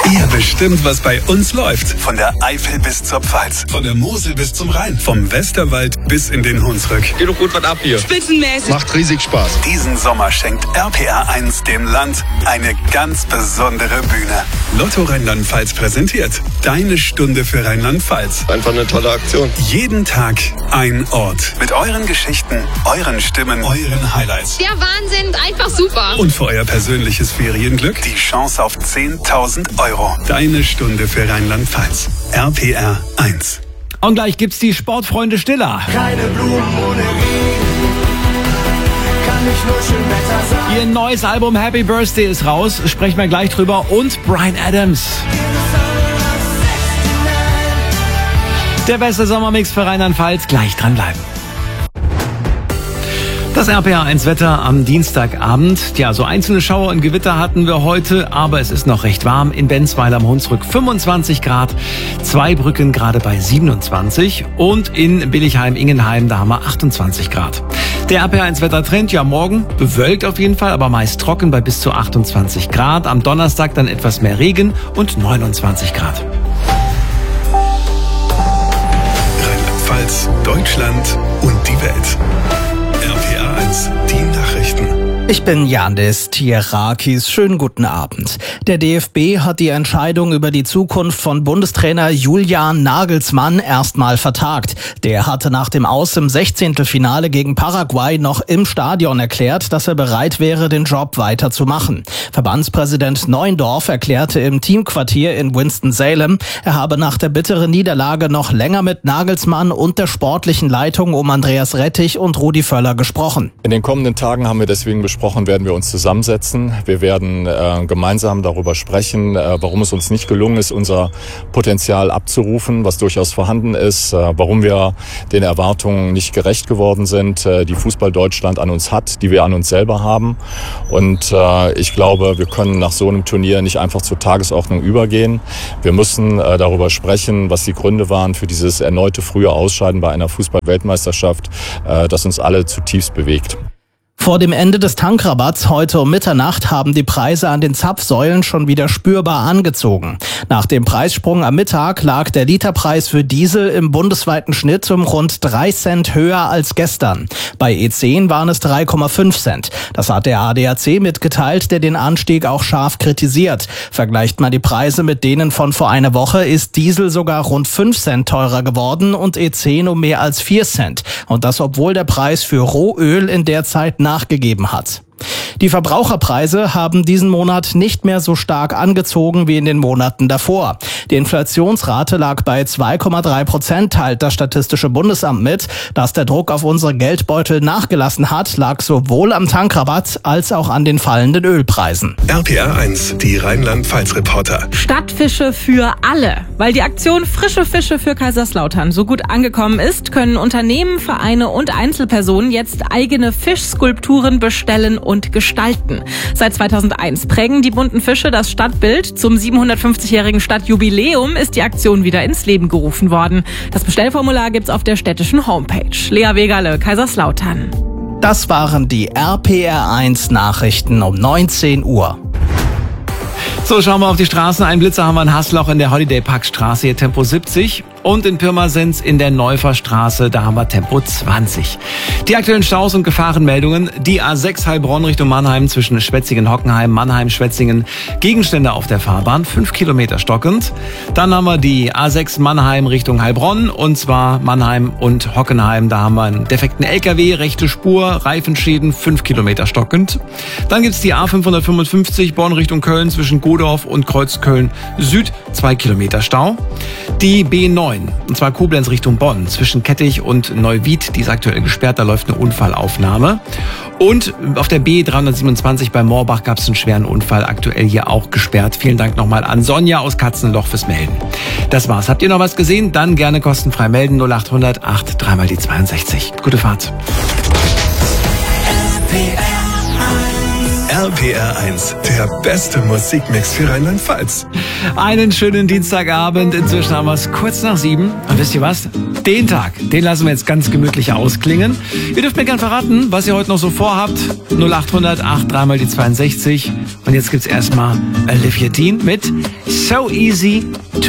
Ihr bestimmt, was bei uns läuft. Von der Eifel bis zur Pfalz. Von der Mosel bis zum Rhein. Vom Westerwald bis in den Hunsrück. Geht doch gut was ab hier. Spitzenmäßig. Macht riesig Spaß. Diesen Sommer schenkt RPR 1 dem Land eine ganz besondere Bühne. Lotto Rheinland-Pfalz präsentiert Deine Stunde für Rheinland-Pfalz. Einfach eine tolle Aktion. Jeden Tag ein Ort. Mit euren Geschichten, euren Stimmen, euren Highlights. Der Wahnsinn, einfach super. Und für euer persönliches Ferienglück die Chance auf 10.000 €. Deine Stunde für Rheinland-Pfalz. RPR 1. Und gleich gibt's die Sportfreunde Stiller. Keine Blumen ohne Regen, kann nicht nur schön Wetter sein. Ihr neues Album Happy Birthday ist raus, sprechen wir gleich drüber. Und Bryan Adams. Der beste Sommermix für Rheinland-Pfalz, gleich dranbleiben. Das RPR 1 Wetter am Dienstagabend. Ja, so einzelne Schauer und Gewitter hatten wir heute, aber es ist noch recht warm. In Benzweiler am Hunsrück 25 Grad, Zweibrücken gerade bei 27 und in Billigheim-Ingenheim, da haben wir 28 Grad. Der RPR 1 Wettertrend, ja morgen bewölkt auf jeden Fall, aber meist trocken bei bis zu 28 Grad. Am Donnerstag dann etwas mehr Regen und 29 Grad. Rheinland-Pfalz, Deutschland und die Welt. RPR 1, die Nachrichten. Ich bin Yandis Tierakis. Schönen guten Abend. Der DFB hat die Entscheidung über die Zukunft von Bundestrainer Julian Nagelsmann erstmal vertagt. Der hatte nach dem Aus im 16. gegen Paraguay noch im Stadion erklärt, dass er bereit wäre, den Job weiterzumachen. Verbandspräsident Neuendorf erklärte im Teamquartier in Winston-Salem, er habe nach der bitteren Niederlage noch länger mit Nagelsmann und der sportlichen Leitung um Andreas Rettich und Rudi Völler gesprochen. In den kommenden Tagen haben wir deswegen besprochen, werden wir uns zusammensetzen. Wir werden gemeinsam darüber sprechen, warum es uns nicht gelungen ist, unser Potenzial abzurufen, was durchaus vorhanden ist, warum wir den Erwartungen nicht gerecht geworden sind, die Fußball Deutschland an uns hat, die wir an uns selber haben. Und ich glaube, wir können nach so einem Turnier nicht einfach zur Tagesordnung übergehen. Wir müssen darüber sprechen, was die Gründe waren für dieses erneute frühe Ausscheiden bei einer Fußball-Weltmeisterschaft, das uns alle zutiefst bewegt. Vor dem Ende des Tankrabatts heute um Mitternacht haben die Preise an den Zapfsäulen schon wieder spürbar angezogen. Nach dem Preissprung am Mittag lag der Literpreis für Diesel im bundesweiten Schnitt um rund 3 Cent höher als gestern. Bei E10 waren es 3,5 Cent. Das hat der ADAC mitgeteilt, der den Anstieg auch scharf kritisiert. Vergleicht man die Preise mit denen von vor einer Woche, ist Diesel sogar rund 5 Cent teurer geworden und E10 um mehr als 4 Cent. Und das, obwohl der Preis für Rohöl in der Zeit nachgegeben hat. Die Verbraucherpreise haben diesen Monat nicht mehr so stark angezogen wie in den Monaten davor. Die Inflationsrate lag bei 2,3%, teilt das Statistische Bundesamt mit. Dass der Druck auf unsere Geldbeutel nachgelassen hat, lag sowohl am Tankrabatt als auch an den fallenden Ölpreisen. RPR 1, die Rheinland-Pfalz-Reporter. Stadtfische für alle. Weil die Aktion Frische Fische für Kaiserslautern so gut angekommen ist, können Unternehmen, Vereine und Einzelpersonen jetzt eigene Fischskulpturen bestellen und gestalten. Seit 2001 prägen die bunten Fische das Stadtbild. Zum 750-jährigen Stadtjubiläum ist die Aktion wieder ins Leben gerufen worden. Das Bestellformular gibt's auf der städtischen Homepage. Lea Wegerle, Kaiserslautern. Das waren die RPR1 Nachrichten um 19 Uhr. So, schauen wir auf die Straßen. Ein Blitzer haben wir in Haßloch in der Holiday Park Straße, hier Tempo 70. Und in Pirmasens in der Neuferstraße, da haben wir Tempo 20. Die aktuellen Staus und Gefahrenmeldungen. Die A6 Heilbronn Richtung Mannheim zwischen Schwetzingen-Hockenheim, Mannheim-Schwetzingen. Gegenstände auf der Fahrbahn, 5 Kilometer stockend. Dann haben wir die A6 Mannheim Richtung Heilbronn. Und zwar Mannheim und Hockenheim. Da haben wir einen defekten LKW, rechte Spur, Reifenschäden, 5 Kilometer stockend. Dann gibt's die A555 Bonn Richtung Köln zwischen Godorf und Kreuzköln Süd, 2 Kilometer Stau. Die B9, und zwar Koblenz Richtung Bonn, zwischen Kettich und Neuwied, die ist aktuell gesperrt, da läuft eine Unfallaufnahme. Und auf der B327 bei Moorbach gab es einen schweren Unfall, aktuell hier auch gesperrt. Vielen Dank nochmal an Sonja aus Katzenloch fürs Melden. Das war's. Habt ihr noch was gesehen? Dann gerne kostenfrei melden, 0800 8 3 mal die 62. Gute Fahrt. RPR1, der beste Musikmix für Rheinland-Pfalz. Einen schönen Dienstagabend. Inzwischen haben wir es kurz nach 7. Und wisst ihr was? Den Tag, den lassen wir jetzt ganz gemütlich ausklingen. Ihr dürft mir gern verraten, was ihr heute noch so vorhabt. 0800 83 mal die 62. Und jetzt gibt's erstmal Olivia Dean mit So Easy to